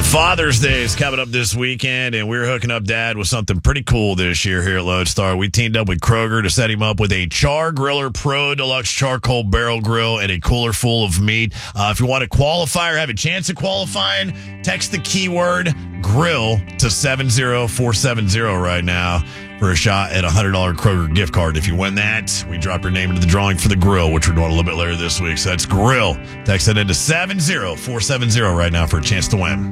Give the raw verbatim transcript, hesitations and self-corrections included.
Father's Day is coming up this weekend, and we're hooking up Dad with something pretty cool this year here at Lodestar. We teamed up with Kroger to set him up with a Char Griller Pro Deluxe Charcoal Barrel Grill and a cooler full of meat. Uh, if you want to qualify or have a chance of qualifying, text the keyword grill to seven zero four seven zero right now for a shot at a one hundred dollars Kroger gift card. If you win that, we drop your name into the drawing for the grill, which we're doing a little bit later this week. So that's grill. Text that into seven zero four seven zero right now for a chance to win.